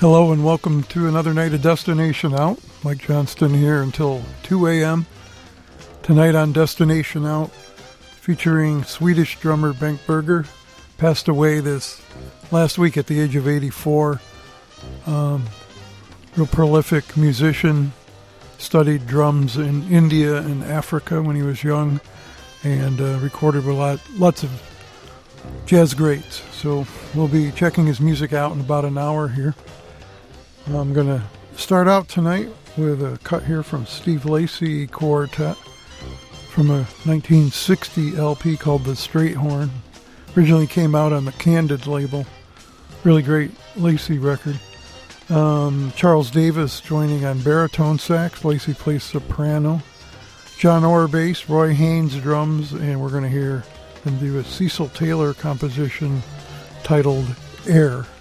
Hello and welcome to another night of Destination Out. Mike Johnston here until 2 a.m. Tonight on Destination Out, featuring Swedish drummer Bengt Berger. Passed away this last week at the age of 84. Real prolific musician. Studied drums in India and Africa when he was young, and recorded with lots of jazz greats. So we'll be checking his music out in about an hour here. I'm going to start out tonight with a cut here from Steve Lacy Quartet from a 1960 LP called The Straight Horn. Originally came out on the Candid label. Really great Lacy record. Charles Davis joining on baritone sax. Lacy plays soprano. John Orr bass. Roy Haynes drums. And we're going to hear them do a Cecil Taylor composition titled Air.